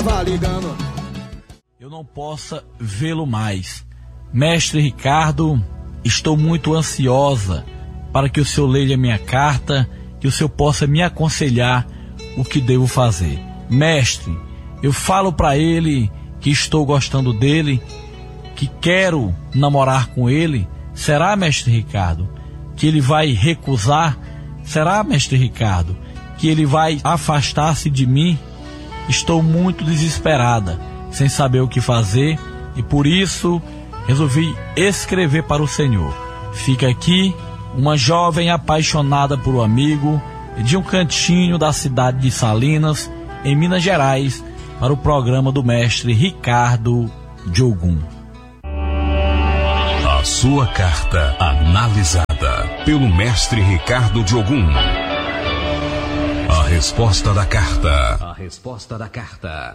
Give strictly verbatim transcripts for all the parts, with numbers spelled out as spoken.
Vá ligando. Eu não possa vê-lo mais. Mestre Ricardo, estou muito ansiosa para que o senhor leia minha carta, que o senhor possa me aconselhar o que devo fazer. Mestre, eu falo para ele que estou gostando dele, que quero namorar com ele. Será, mestre Ricardo, que ele vai recusar? Será, mestre Ricardo, que ele vai afastar-se de mim? Estou muito desesperada, sem saber o que fazer, e por isso resolvi escrever para o senhor. Fica aqui uma jovem apaixonada por um amigo de um cantinho da cidade de Salinas, em Minas Gerais, para o programa do mestre Ricardo de Ogum. A sua carta analisada pelo mestre Ricardo de Ogum. A resposta da carta. A resposta da carta.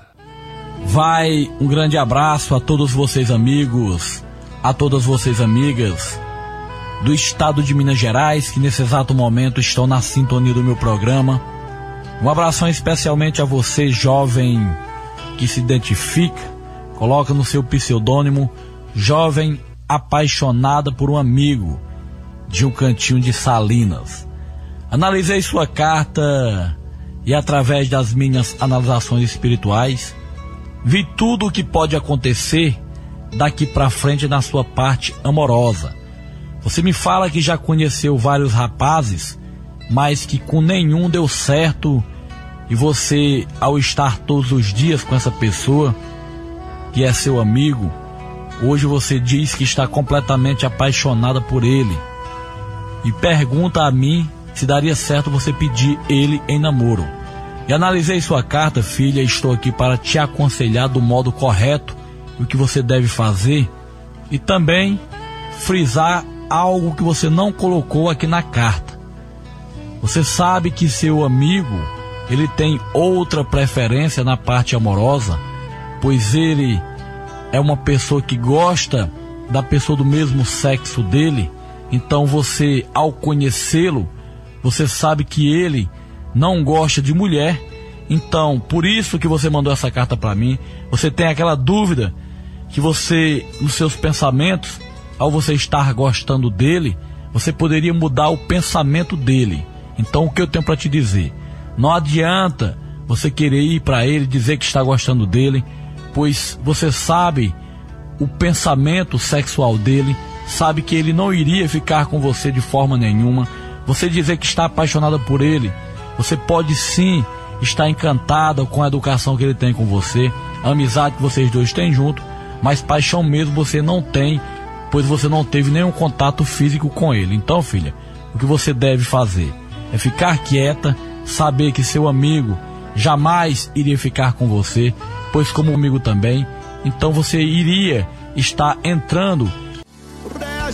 Vai um grande abraço a todos vocês amigos, a todas vocês amigas do estado de Minas Gerais, que nesse exato momento estão na sintonia do meu programa. Um abração especialmente a você, jovem que se identifica, coloca no seu pseudônimo, jovem apaixonada por um amigo de um cantinho de Salinas. Analisei sua carta e através das minhas analisações espirituais, vi tudo o que pode acontecer daqui para frente na sua parte amorosa. Você me fala que já conheceu vários rapazes, mas que com nenhum deu certo, e você, ao estar todos os dias com essa pessoa, que é seu amigo, hoje você diz que está completamente apaixonada por ele, e pergunta a mim se daria certo você pedir ele em namoro. E analisei sua carta, filha, e estou aqui para te aconselhar do modo correto o que você deve fazer, e também frisar algo que você não colocou aqui na carta. Você sabe que seu amigo, ele tem outra preferência na parte amorosa, pois ele é uma pessoa que gosta da pessoa do mesmo sexo dele. Então você, ao conhecê-lo, você sabe que ele não gosta de mulher. Então, por isso que você mandou essa carta para mim. Você tem aquela dúvida que você, nos seus pensamentos, ao você estar gostando dele, você poderia mudar o pensamento dele. Então o que eu tenho para te dizer? Não adianta você querer ir para ele dizer que está gostando dele, pois você sabe o pensamento sexual dele, sabe que ele não iria ficar com você de forma nenhuma. Você dizer que está apaixonada por ele, você pode sim estar encantada com a educação que ele tem com você, a amizade que vocês dois têm junto, mas paixão mesmo você não tem, pois você não teve nenhum contato físico com ele. Então, filha, o que você deve fazer é ficar quieta, saber que seu amigo jamais iria ficar com você, pois como amigo também, então você iria estar entrando